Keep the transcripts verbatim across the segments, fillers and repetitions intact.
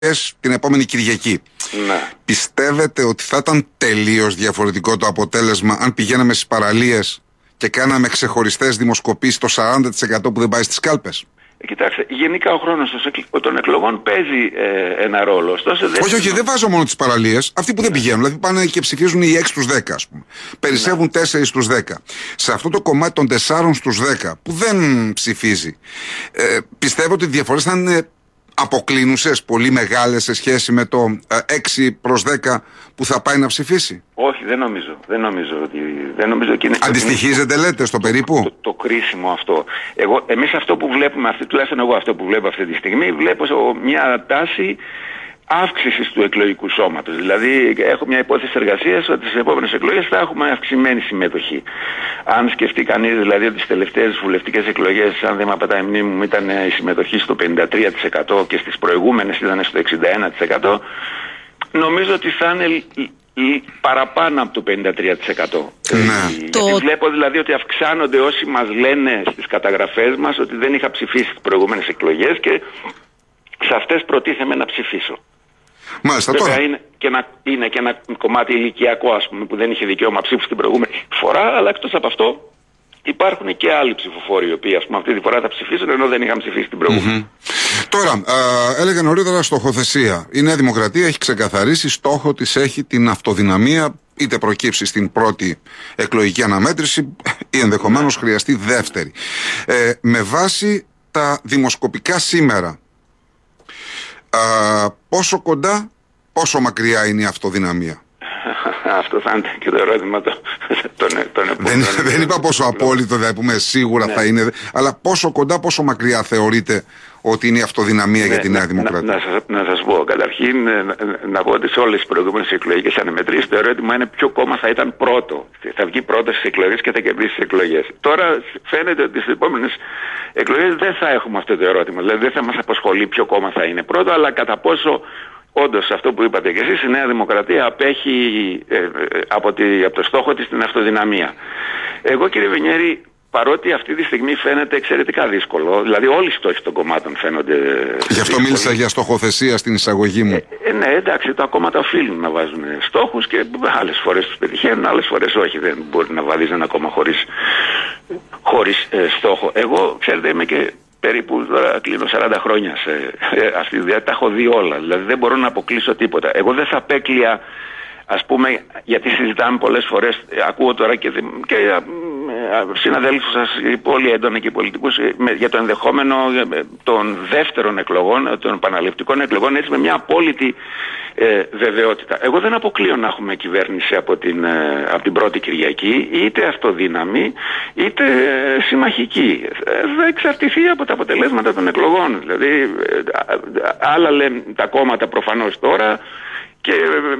την επόμενη Κυριακή. Ναι. Πιστεύετε ότι θα ήταν τελείως διαφορετικό το αποτέλεσμα αν πηγαίναμε στις παραλίες και κάναμε ξεχωριστές δημοσκοπήσεις το σαράντα τοις εκατό που δεν πάει στις κάλπες? Κοιτάξτε, γενικά ο χρόνος των εκλογών παίζει ε, ένα ρόλο. Ωστόσο, δεν όχι, όχι, δεν βάζω μόνο τις παραλίες. Αυτοί που δεν πηγαίνουν, δηλαδή πάνε και ψηφίζουν οι έξι στους δέκα, ας πούμε. Περισσεύουν ναι. τέσσερα στους δέκα. Σε αυτό το κομμάτι των τεσσάρων στους δέκα που δεν ψηφίζει, ε, πιστεύω ότι οι διαφορές θα είναι αποκλίνουσες, πολύ μεγάλες σε σχέση με το ε, έξι προς δέκα που θα πάει να ψηφίσει. Όχι, δεν νομίζω. Δεν νομίζω ότι. Δεν νομίζω ότι είναι. Αντιστοιχίζεται, λέτε, στο περίπου. Το, το, το κρίσιμο αυτό. Εγώ, εμείς αυτό που βλέπουμε, αυτή, τουλάχιστον εγώ αυτό που βλέπω αυτή τη στιγμή, βλέπω μια τάση αύξησης του εκλογικού σώματος. Δηλαδή, έχω μια υπόθεση εργασίας ότι στις επόμενες εκλογές θα έχουμε αυξημένη συμμετοχή. Αν σκεφτεί κανείς δηλαδή ότι τις τελευταίες βουλευτικές εκλογές, αν δεν με απατάει η μνήμη μου, ήταν η συμμετοχή στο πενήντα τρία τοις εκατό και στις προηγούμενες ήταν στο εξήντα ένα τοις εκατό, νομίζω ότι θα είναι παραπάνω από το πενήντα τρία τοις εκατό. Ναι. Γιατί το... βλέπω δηλαδή ότι αυξάνονται όσοι μας λένε στις καταγραφές μας ότι δεν είχα ψηφίσει τις προηγούμενες εκλογές και σε αυτές προτίθεμαι να ψηφίσω. Μάλιστα, βέβαια τώρα. Είναι και, ένα, είναι και ένα κομμάτι ηλικιακό, ας πούμε, που δεν είχε δικαίωμα ψήφου την προηγούμενη φορά, αλλά εκτός από αυτό υπάρχουν και άλλοι ψηφοφόροι οι οποίοι, ας πούμε, αυτή τη φορά θα ψηφίσουν ενώ δεν είχαν ψηφίσει την προηγούμενη. Mm-hmm. Τώρα, α, έλεγα νωρίτερα στοχοθεσία. Η Νέα Δημοκρατία έχει ξεκαθαρίσει, στόχο της έχει την αυτοδυναμία, είτε προκύψει στην πρώτη εκλογική αναμέτρηση ή ενδεχομένως χρειαστεί δεύτερη. Ε, με βάση τα δημοσκοπικά σήμερα, Α, πόσο κοντά, πόσο μακριά είναι η αυτοδυναμία? Αυτό θα είναι και το ερώτημα το, τον, τον επόμενο. Δεν, δεν είπα πόσο απόλυτο, δηλαδή πούμε σίγουρα ναι. θα είναι, αλλά πόσο κοντά, πόσο μακριά θεωρείτε ότι είναι η αυτοδυναμία ναι, για τη Νέα Δημοκρατία? Να, να, σας, να σας πω, καταρχήν να, να πω ότι σε όλες τις προηγούμενες εκλογικές αναμετρήσεις το ερώτημα είναι ποιο κόμμα θα ήταν πρώτο. Θα βγει πρώτο στις εκλογές και θα κερδίσει τις εκλογές. Τώρα φαίνεται ότι στις επόμενες εκλογές δεν θα έχουμε αυτό το ερώτημα. Δηλαδή δεν θα μας απασχολεί ποιο κόμμα θα είναι πρώτο, αλλά κατά πόσο όντως αυτό που είπατε και εσείς, η Νέα Δημοκρατία απέχει ε, ε, από, τη, από το στόχο της την αυτοδυναμία. Εγώ, κύριε Βενιέρη, παρότι αυτή τη στιγμή φαίνεται εξαιρετικά δύσκολο, δηλαδή όλοι οι στόχοι των κομμάτων φαίνονται. Γι' αυτό δύσκολοι. Μίλησα για στοχοθεσία στην εισαγωγή μου. Ε, ε, ναι, εντάξει, τα κόμματα οφείλουν να βάζουν στόχους και άλλες φορές τους πετυχαίνουν, άλλες φορές όχι. Δεν μπορεί να βαδίζει ένα κόμμα χωρίς, χωρίς ε, στόχο. Εγώ, ξέρετε, είμαι και περίπου τώρα κλείνω σαράντα χρόνια σε ε, αυτή τη διάρκεια, τα έχω δει όλα. Δηλαδή δεν μπορώ να αποκλείσω τίποτα. Εγώ δεν θα απέκλεια, ας πούμε, γιατί συζητάμε πολλές φορές, ακούω τώρα και, και ε, συναδέλφους σας πολύ έντονα και πολιτικούς για το ενδεχόμενο των δεύτερων εκλογών, των επαναληπτικών εκλογών, έτσι με μια απόλυτη ε, βεβαιότητα. Εγώ δεν αποκλείω να έχουμε κυβέρνηση από την, ε, από την πρώτη Κυριακή, είτε αυτοδύναμη, είτε ε, συμμαχική. Θα εξαρτηθεί από τα αποτελέσματα των εκλογών. Δηλαδή, ε, άλλα λένε τα κόμματα προφανώς τώρα, και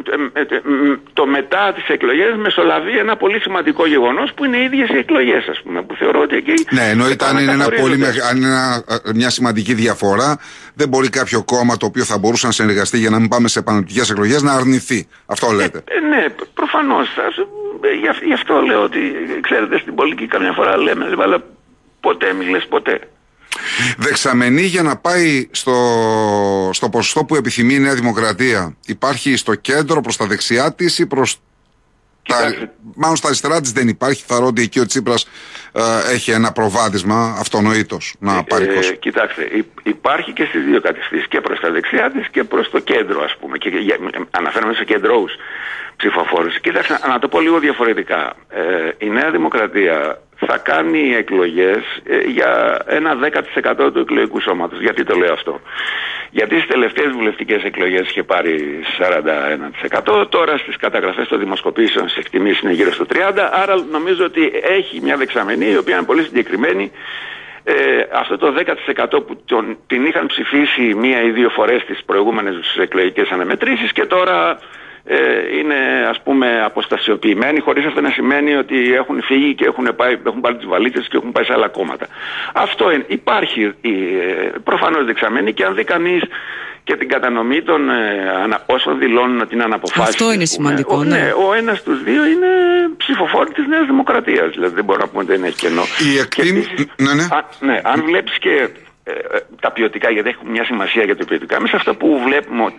το μετά τις εκλογές μεσολαβεί ένα πολύ σημαντικό γεγονός που είναι οι ίδιες οι εκλογές, ας πούμε, που θεωρώ ότι εκεί... Ναι, εννοείται αν είναι, ένα πολύ με... αν είναι ένα, μια σημαντική διαφορά, δεν μπορεί κάποιο κόμμα το οποίο θα μπορούσε να συνεργαστεί για να μην πάμε σε επαναληπτικές εκλογές να αρνηθεί. Αυτό λέτε. Ε, ε, ναι, προφανώς. Γι' γι' αυτό λέω ότι, ξέρετε, στην πολιτική καμιά φορά λέμε, αλλά ποτέ μη λες ποτέ. Δεξαμενή για να πάει στο, στο ποσοστό που επιθυμεί η Νέα Δημοκρατία υπάρχει στο κέντρο, προς τα δεξιά της ή προς τα, μάλλον στα αριστερά της δεν υπάρχει? Θεωρώ ότι εκεί ο Τσίπρας ε, έχει ένα προβάδισμα αυτονοήτως να πάρει ε, κόσμο. ε, Κοιτάξτε, υπάρχει και στις δύο κατευθύνσεις, και προς τα δεξιά της και προς το κέντρο, ας πούμε, και, και αναφέρομαι σε κεντρώους ψηφοφόρους. Κοιτάξτε, να το πω λίγο διαφορετικά. Ε, η Νέα Δημοκρατία θα κάνει εκλογές ε, για ένα δέκα τοις εκατό του εκλογικού σώματος. Γιατί το λέω αυτό? Γιατί στις τελευταίες βουλευτικές εκλογές είχε πάρει σαράντα ένα τοις εκατό, τώρα στις καταγραφές των δημοσκοπήσεων στις εκτιμήσεις είναι γύρω στο τριάντα τοις εκατό, άρα νομίζω ότι έχει μια δεξαμενή η οποία είναι πολύ συγκεκριμένη. Ε, αυτό το δέκα τοις εκατό που τον, την είχαν ψηφίσει μία ή δύο φορές στις προηγούμενες εκλογικές αναμετρήσεις και τώρα ε, είναι, ας πούμε, αποστασιοποιημένοι, χωρίς αυτό να σημαίνει ότι έχουν φύγει και έχουν, πάει, έχουν πάρει τις βαλίτσες και έχουν πάει σε άλλα κόμματα. Αυτό είναι. Υπάρχει ε, προφανώς δεξαμενή, και αν δει κανείς και την κατανομή των ε, όσων δηλώνουν την αναποφάσιση. Αυτό είναι σημαντικό. Ο, ναι. ναι, ο ένας στους δύο είναι ψηφοφόροι της Νέας Δημοκρατίας. Δηλαδή δεν μπορώ να πούμε ότι δεν έχει κενό. Η εκτίμηση. Ναι, ναι. Α, ναι, αν βλέπεις και τα ποιοτικά, γιατί έχουν μια σημασία για το ποιοτικά, μέσα αυτά που βλέπουμε